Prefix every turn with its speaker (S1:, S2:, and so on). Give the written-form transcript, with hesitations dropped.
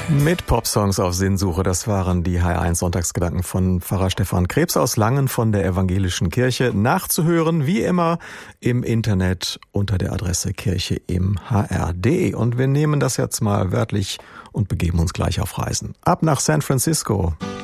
S1: Mit Popsongs auf Sinnsuche, das waren die HR1 Sonntagsgedanken von Pfarrer Stefan Krebs aus Langen von der Evangelischen Kirche. Nachzuhören, wie immer, im Internet unter der Adresse kircheimhr.de. Und wir nehmen das jetzt mal wörtlich und begeben uns gleich auf Reisen. Ab nach San Francisco.